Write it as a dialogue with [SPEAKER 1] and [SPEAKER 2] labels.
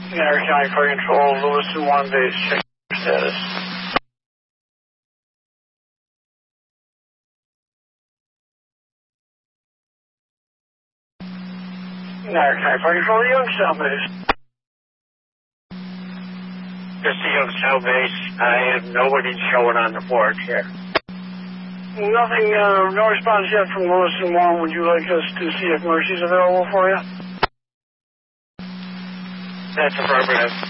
[SPEAKER 1] United County Fire Control, Lewiston 1 base, check your status. United County Fire Control, Youngstown base.
[SPEAKER 2] This is Youngstown base. I have nobody showing on the board here.
[SPEAKER 1] Nothing, no response yet from Lewiston 1. Would you like us to see if Mercy's available for you?
[SPEAKER 2] That's affirmative.